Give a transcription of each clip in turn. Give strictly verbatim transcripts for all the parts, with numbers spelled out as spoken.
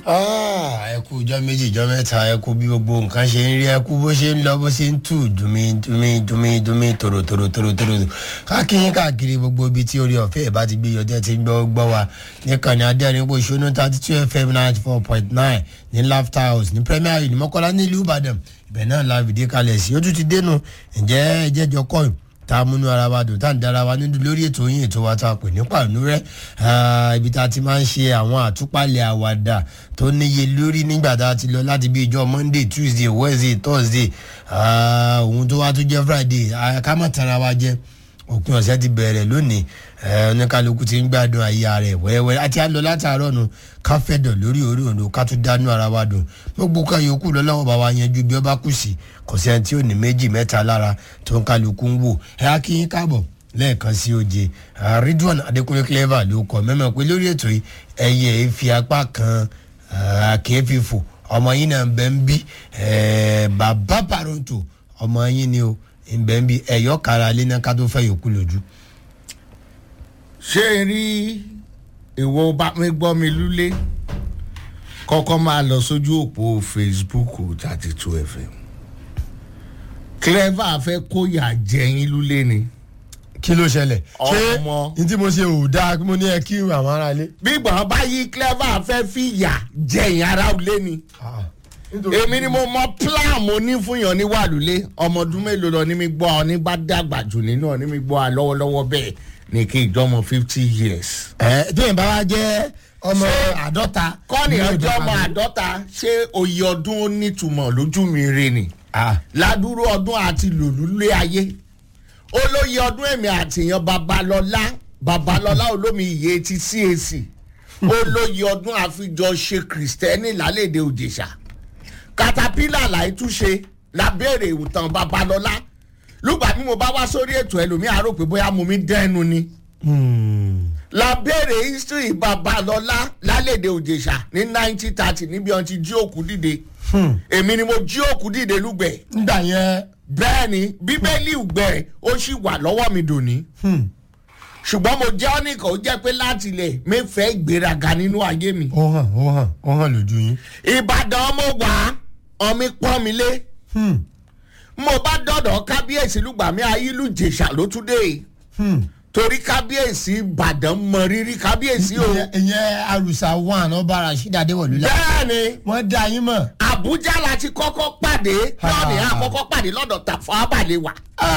ẹ kú ọjọ́ méjì ọjọ́ mẹ́ta ẹ kú bí gbogbo nǹkan ṣe ń rí ẹ kú bó ṣe ń lọ bó ṣe ń tù dùnmí dùnmí dùnmí dùnmí tòrò tòrò tòrò tòrò káàkiri káàkiri gbogbo ibi tí orí ọ̀fẹ́ ìbá ti gbé yọjọ́ ti gbọ́ gbọ́ wa níkànnì adẹ́rìnpọ̀ ìṣúná thirty two f m ninety four point nine ní laughter house ní premier ní mọ́kànlá nílùú ìbàdàn ibẹ̀ náà la fìdí kalẹ̀ sí ó tún ti dénú ǹjẹ́ ẹjẹ́jọ kọ́ tá a múnú ara wa dùn tá a ń dára wa nínú lórí ètò yín ètò wa tá a pè ní pàánú rẹ ibi tá a ti máa ń ṣe àwọn àtúpalẹ̀ àwàdà tó níye lórí nígbà tá a ti lọ láti bí ijọ́ monday tuesday wednesday thursday ohun tó wá tó jẹ́ friday ká má tara wa jẹ òpin ọ̀sẹ̀ ti bẹ̀rẹ̀ lónìí oníkálukú ti ń gbádùn ayé rẹ̀ wẹ́wẹ́ àti àlọ́ látàárọ̀ nù ká fẹ́dọ̀ lórí orí òǹdó ká tún dánú ara wa dùn gbogbo kan yòókù lọ́lọ́wọ́ bá wa yanjú bí ó bá kù sí kò sí ẹni tí ò ní méjì mẹ́ta lára tó ń kálukú ń wò ẹ á kí yín káàbọ̀ lẹ́ẹ̀kan sí oje Ridwan Adékúnlé Clever ló kọ mẹ́mọ̀ pé lórí ètò yìí ẹyẹ fi apá kan àkééfì fò ọmọ yín náà bẹ́ ń bí bàbá Paronto ọmọ yín ni o ìbẹ̀ ń bí ẹ̀yọ́ kára lé náà ká tó fẹ́ yòókù lójú. ṣé ẹ rí ìwọ bá mi gbọ́ mi lúlé kọ́kọ́ máa lọ sójú òpó Facebook thirty two f m Clever fẹ́ kóyà jẹyìn lúlé ni. kí ló ṣẹlẹ̀ ṣé ọmọ n tí mo ṣe ò dáa mo ní ẹ kí àwọn ará ilé. bí gbọ̀n bá yí Clever fẹ́ fìyà jẹyìn ará ilé ni. èmi ni mo mọ plan mo ní fún yàn ní wàlúlé ọmọ ọdún mélòó lọ ní mi gbọ́ ọ ní bá dàgbà jù nínú ọ ní mi gbọ́ ọ lọ́wọ́lọ́wọ́ bẹ́ẹ̀ ní kí ìjọmọ fifty years. ẹ tí yẹn bá wá jẹ́ ọmọ àádọ́ta. kọ́ni ọjọ́ ọmọ àádọ́ta ṣé oyè ọdún ó nítumọ̀ lójú mi rè ni. ládùúrú ọdún àti lòlúlé ayé olóyè ọdún èmi àtìyàn babalọ́lá babalọ́lá olómi iye ti cac olóyè ọdún àfijọ́ ṣe kìrìsìtẹ́nì lálẹ́dẹ̀ òjèṣà katapila láìtúnṣe lábẹ́rẹ̀ ìwòtàn babalọ́lá lùgbà bí mo bá wá sórí ètò ẹlòmíà rò pé bóyá mo mi dẹ́nu ni. lábẹ́rẹ̀ history babalọ́lá lálẹ́dẹ̀ òjèṣà ní nineteen thirty níbi ọ̀n ti jí òkú dìde èmi ni mo jí òkú dìde lùgbẹ̀. nígbà yẹn. bẹ́ẹ̀ ni bíbélì ìgbẹ́ ó sì wà lọ́wọ́ mi dòní. ṣùgbọ́n mo jẹ́ ọ́nìkan ó jẹ́ pé láti ilẹ̀ mi fẹ́ ìgbéraga nínú ayé mi. ó hàn ó hàn ó hàn lójú yín. ìbàdàn mo wà ọmọ pọ́n mi lé. mo bá dọ̀dọ̀ kábíyèsí lùgbàmí ayélujára ló tún dé. torí kábíyèsí ìbàdàn mọ rírí kábíyèsí o. ìyẹn àrùsà one ọba Rasheed Adéwọ̀lú la. bẹ́ẹ̀ni. wọ́n dá yín mọ̀. Àbújá la ti kọ́kọ́ pàdé lọ́ọ̀nì àkọ́kọ́ pàdé lọ́dọ̀ Tafawa Balewa.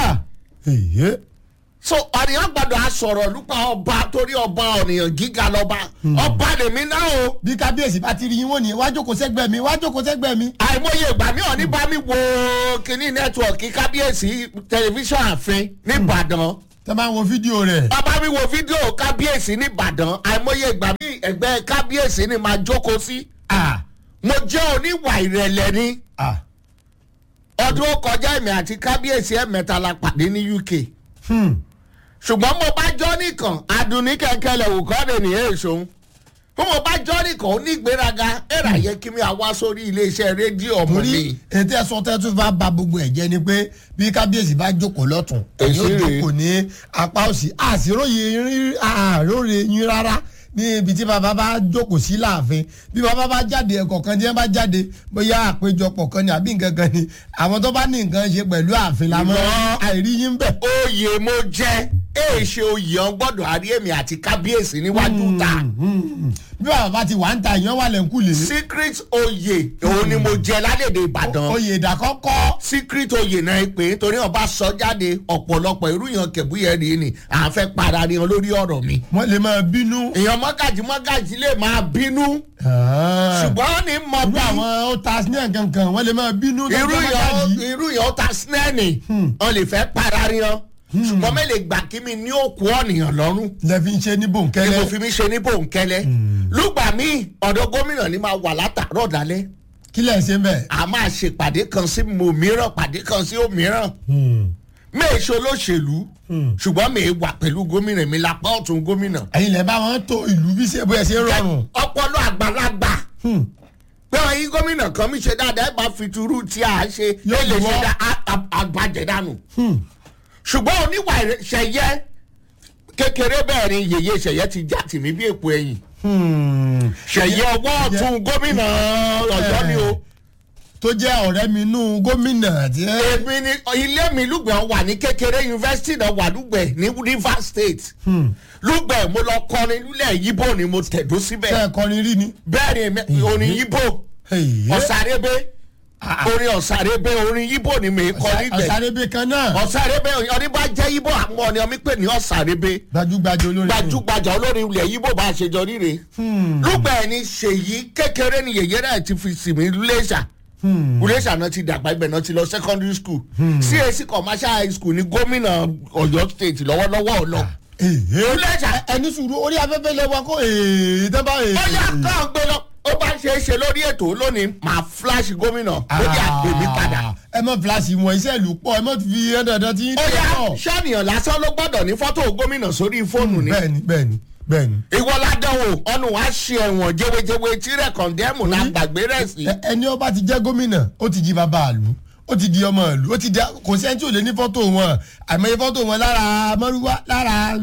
so ọ̀nìyàn gbọ́dọ̀ a sọ̀rọ̀ nípa ọba torí ọba ọ̀nìyàn gíga lọ́ba ọba lèmi náà o. bí kábíyèsí bá ti rí yín wọ́n ní wá jókòó sẹ́gbẹ̀ẹ́ mi wá jókòó sẹ́gbẹ̀ẹ́ mi. àìmọye ìgbà mi ò ní bá mi wo kíní nẹ́tíwọ̀kì kábíyèsí tẹlifíṣàn ààfin nìbàdàn. tẹ́ bá ń wo fídíò rẹ̀. bàbá mi wo fídíò kábíyèsí nìbàdàn àìmọye ìgbà mi ẹgbẹ́ kábíyèsí ni máa jókòó sí. mo jẹ́ oníwà ìrẹ̀lẹ̀ ni. ọdún ó kọjá èmi àti kábíyèsí ẹ̀mẹ́ta la pàdé ní U K. ṣùgbọ́n mo bá jọ́ nìkan adùnní kẹ̀kẹ́lẹ̀ òkọ́dé ní èso fún mo bá jọ́ nìkan ó ní ìgbéraga ẹ̀rà yẹ kí mi àwa sórí iléeṣẹ́ rédíò ọmọ mi. torí ètò ẹ̀sọ́ tẹ́tù bá ba gbogbo ẹ̀ jẹ́ ni pé bí kábíyèsí bá jókòó lọ́tún èyí ó jókòó ní apá òsì àṣìróye àròrè yín rárá ní ibi tí bàbá bá jókòó sí láàfin bí bàbá bá jáde ẹ̀kọ́ kan tí wọ́n bá jáde bóyá àpéjọpọ̀ kan ní àbí nǹkan kan ni àwọn tó bá ní nǹkan ṣe pẹ̀lú ààfin làwọn àìrí yín bẹ̀. oyè mo jẹ èè ṣe oyè ọ gbọ́dọ̀ àrí èmi àti kábíyèsí níwájú ta. bí bàbá bá ti wà ń ta ìyẹn wà lẹ́ńkù lè. secret oyè òun ni mo jẹ lálẹ́dẹ̀ Ìbàdàn. oyè ìdàkọ́kọ́. secret oyè náà pé torí ọba sọ jáde ọ̀pọ̀lọpọ̀ irú yàn kẹ̀búyẹ̀ rí ni à ń fẹ́ para ni lórí ọ̀rọ̀ mi. wọ́n lè máa bínú. èèyàn mọ́gàjì mọ́gàjì lè máa bínú. ṣùgbọ́n ní mọ bí. àwọn ó ta sinẹ́ kankan wọ́n lè máa bínú. irú yàn ó ta sinẹ́ ni wọ́n lè fẹ́ para ni wọn ṣùgbọ́n mẹ́lẹ̀ gbà kí mi ní òkú ọ̀nìyàn lọ́rùn. lẹ fi ń ṣe ní bòńkẹ́lẹ́. ni mo fi mi ṣe ní bòńkẹ́lẹ́. lùgbà mi ọ̀dọ̀ gómìnà ni máa wà látàárọ̀ dalẹ́. kí lẹ̀ ṣe bẹ́ẹ̀. a máa ṣe pàdé kan sí mòmíràn pàdé kan sí òmíràn. mẹ́ẹ̀ ṣe olóṣèlú ṣùgbọ́n mi wà pẹ̀lú gómìnà mi lápá ọ̀tún gómìnà. ẹ̀yin lẹ bá wọn tó ìlú bí ṣe bóyá ṣe rọrùn. ọpọlọ àgbàlagbà pé wọn yí gómìnà kan mi ṣe dáadáa ẹ bá fi turú tí a ṣe yóò lè ṣe àgbàjẹdánù. ṣùgbọ́n oníwà ṣẹ̀yẹ kékeré bẹ́ẹ̀ ni yèyé ṣẹ̀yẹ ti já tì mí bí èpo ẹ̀yìn. ṣèyí ọwọ́ ọ̀tún gómìnà ọ̀yọ́ ni o. tó jẹ́ ọ̀rẹ́ mi nú gómìnà tí. èmi ni ilé mi lùgbẹ̀ wà ní kékeré yunifásitì náà wà lùgbẹ̀ ní rivers state. lùgbẹ̀ mo lọ kọrin lulẹ̀ yíbò ni mo tẹ̀dó síbẹ̀. ṣé ẹ kọrin rí ni. bẹ́ẹ̀ ni orin yíbò ọ̀sàrẹ́bẹ́ orin ọ̀sàrẹ́bẹ́ orin yíbò ni mi kọ nígbẹ̀. ọ̀sàrẹ́bẹ́ kan náà. ọ̀sàrẹ́bẹ́ ọdún bá jẹ́ yíbò àwọn ọ̀nà mi pè ní ọ̀sàrẹ́bẹ́. gbajúgbajà olórin. gbajúgbajà olórin ilẹ̀ yíbò bá a ṣe jọ ríre. lùgbẹ̀ ni ṣèyí kékeré ni yèyé rẹ̀ ti fi sì mí lẹ́ṣà. lẹ́ṣà náà ti dàgbà ibẹ̀ náà ti lọ secondary school. C A C commercial high school ni gómìnà ọ̀yọ́ state lọ́wọ́lọ́wọ́ lọ. ẹni sùúrù orí afẹ́fẹ́ lẹ́wọ́ kó èè tẹ́ bá èè. ó yà kàn gbé lọ ó bá ṣe é ṣe lórí ètò lónìí máa flash gómìnà ó yà pè mí padà. ẹ mọ fíláṣì wọn iṣẹ́ ìlú pọ̀ ẹ mọ fi ẹ dandan tí. ó yà sànìyàn lásán ló gbọ́dọ̀ ní fọ́tò gómìnà sórí fóònù ni. bẹ́ẹ̀ni bẹ́ẹ̀ni bẹ́ẹ̀ni. ìwọ ládánwò ọ̀nà wàá ṣe ẹ̀wọ̀n jẹ́wẹ́jẹ́wẹ́ tí rẹ̀ kọ̀ndẹ́mù náà gbàgbé rẹ̀ sí. ẹni ó bá ti jẹ́ gómìnà ó ti di bàbá àlù ó ti di ọmọ ìlú ó ti di kò sí ẹni tí ò lè ní fọ́tò wọn àìmọye fọ́tò wọn lára mọ́rúwá lára.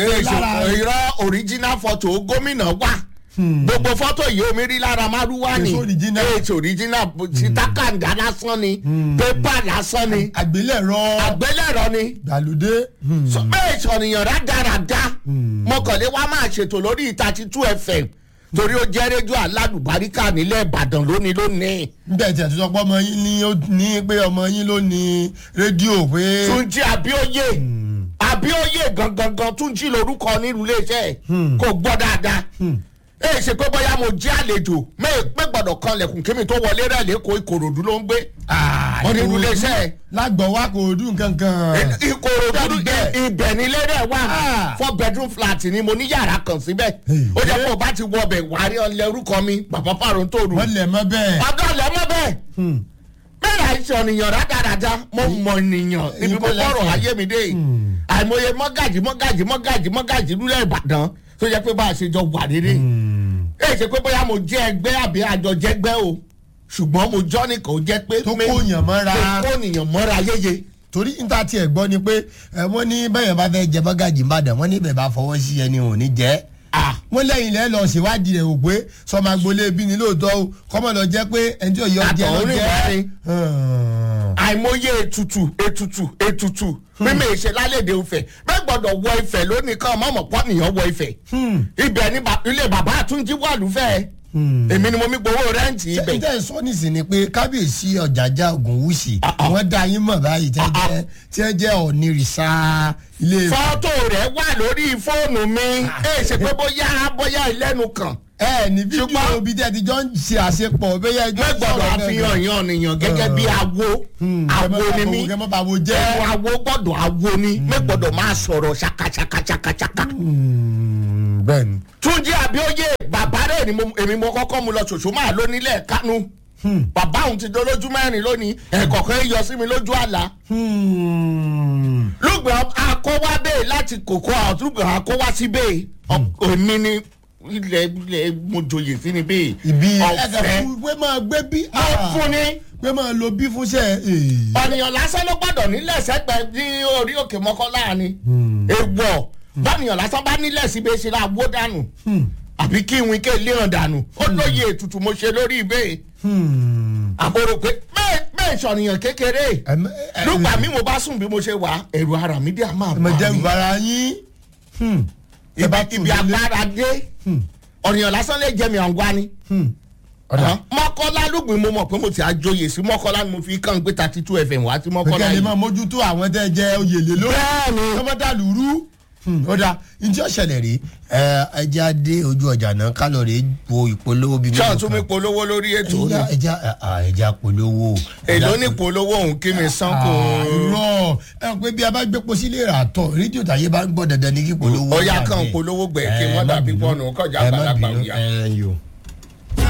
ìrọ̀ original photo gómìnà wà gbogbo fọ́tò yìí omi rí lára márúwá ni ètò original ti takanda lásán ni pépà lásán ni àgbélẹ̀rọ àgbélẹ̀rọ ni gbàlódé. bẹ́ẹ̀ sọ̀nìyàn rádaràda mọ̀kànlé wa máa ṣètò lórí thirty two F M torí ó jẹ́ rédíò aládùbáríkà nílẹ̀ ìbàdàn lónìí lónìí. nígbà tí a ti sọ pé ọmọ yín ní ní pé ọmọ yín ló ní rédíò pé. túnjí abíóyè abíóyè gangan túnjí lorúkọ nílùú iléeṣẹ́ kò gbọ́ dáadáa. ẹ ṣe pé bóyá mo jẹ́ àlejò mẹ́ gbọ́dọ̀ kan lẹ̀kùn kémi tó wọlé rẹ̀ lẹ́kọ̀ọ́ ìkòròdú ló ń gbé. wọ́n ní ilé iṣẹ́. lágbọ̀wá kòròdú nkankan. ìkòròdú ibẹ̀ nílé rẹ̀ wà four bedroom flat ni mo ní yàrá kan síbẹ̀. ó jẹ́ pé o bá ti wọ ọbẹ̀ wà á rí ọlẹ́ orúkọ mi bàbá pàrọ̀ tó rù. wọ́n lẹ̀ mọ́ bẹ́ẹ̀. ọ̀gá lẹ̀ mọ́ bẹ́ẹ̀. bẹ́ẹ̀ àìsàn ènìyàn rádaràda mo mọ ènìyàn níbi mo bọ̀rọ̀ ayé mi dé. àìmọye mọ́gàjì mọ́gàjì mọ́gàjì mọ́gàjì lulẹ̀ ìbàdàn tó jẹ́ pé bá a ṣe jọ wà rere. ẹ ṣe pé bóyá mo jẹ́ ẹgbẹ́ àbí àjọ jẹ́gbẹ́ o ṣùgbọ́n mo jọ́ ní kò jẹ́ pé. tó kóyàn mọ́ra tó kóyàn mọ́ra yéye. torí níta tiẹ̀ gbọ́ ni pé wọ́n ní bẹ́yẹn bá fẹ́ jẹ bọ́gàjì ìbàdàn wọ́n ní bẹ́ẹ̀ bá fọwọ́ sí ẹni ò ní jẹ́. wọ́n lẹ́yìn lẹ́ lọ ṣèwádìí rẹ̀ wò pé sọmọ agboolé bí ni lóòótọ́ o kọ́mọ lọ jẹ́ pé ẹni tí ò yọ jẹ́ lọ jẹ́. àìmọye ètùtù ètùtù ètùtù mímí ìṣe lálẹ́dẹ̀ Ifẹ̀ bẹ́ẹ̀ gbọ́dọ̀ wọ Ifẹ̀ lónìí kan mọ̀mọ́ pọ́ nìyàn wọ Ifẹ̀ ibẹ̀ ni ilé bàbá àtúnjí wà lùfẹ́ èmi ni mo mi gbowó rẹ́ǹtì ibẹ̀. ṣé ìtẹ́ sọ nísìnyí ni pé kábíyèsí ọ̀jàjà Ògúnwùsì wọ́n dá yín mọ̀ báyìí tí ẹ jẹ́ ọ̀nìrìsà ilé. fọ́tò rẹ̀ wà lórí fóònù mi ẹ ṣe pé bóyá bóyá ìlẹ́nu kan. ẹ ní fídíò ibi tí ẹ ti jọ ń ṣe àṣepọ̀ bẹ́yẹ ẹjọ́ sọ̀rọ̀ gbọ́dọ̀ àfihàn yan nìyàn gẹ́gẹ́ bí awo awo ni mí ẹ̀wọ̀n awo gbọ́dọ̀ awo ni mẹ́ gbọ́dọ̀ máa sọ̀rọ̀ ṣakaṣakaṣakaṣaka. bẹ́ẹ̀ni. túnjí abíóyè bàbá rẹ̀ ni èmi mo kọ́kọ́ mu lọ ṣòṣò máa ló nílẹ̀ kánú bàbá òun ti dolójú mẹ́rin lónìí ẹ̀kọ̀ọ̀kan yọ sí mi lójú àlá. lùgbọ̀n akọ́wá bẹ́ẹ̀ láti kòkó àtúgbọ̀n akọ́wá sí bẹ́ẹ̀ èmi ni ilẹ̀ ilẹ̀ mojoyè sí ni bẹ́ẹ̀. ibi ẹ̀ka pé máa gbé bí. mo fún ni. pé máa lo bí fúnṣẹ́. ọ̀nìyàn lásán ló gbọ́dọ̀ nílẹ̀ sẹ́gbẹ̀ẹ́ ní orí òkè mọ́kànlá ni. èèwọ̀ báníyàn lásán bá nílẹ̀ síbi ṣe la wó dànù. àbí kí ìwìn ké léhàn dànù. ó lóye ètùtù mo ṣe lórí ibẹ̀. àbúrò pé bẹ́ẹ̀ bẹ́ẹ̀ sọ̀nìyàn kékeré. lùgbà mi mo bá sùn bí mo ṣe wà ẹ̀rù ara mi dé àmà bá mi. ẹ̀mẹ̀jẹ̀ ń bara yín. ibi agbára dé ọ̀nìyàn lásán lè jẹ́ mi àǹgbá ni. mọ́kànlá lùgbìn mo mọ̀ pé mo ti àjòyè sí mọ́kànlá ni mo fi kàn gbé thirty two F M wá sí mọ́kànlá yìí. yìí. pẹ̀kẹ́ lè máa mójútó àwọn tẹ́ jẹ́ oyè lé lórí. bẹ́ẹ̀ni kọ́mọ́dà lùrú. ó dáa njẹ́ ọ̀ṣẹ̀lẹ̀ rí ẹja dé ojú ọjà náà kálọ̀rì po ìpolówó bíi. ṣáà tún mi polówó lórí ètò ni. ẹja ẹja polówó. èló ní polówó òun kí mi san kó. irọ́ ẹ pé bí a bá gbé posí lè rà tọ̀ rédíò tàyé bá ń gbọ́ dandan ní kí polówó. ó yá kàn polówó gbẹ̀ kí wọ́n dàbí pọ́nù kọjá àgbàlagbà òyà.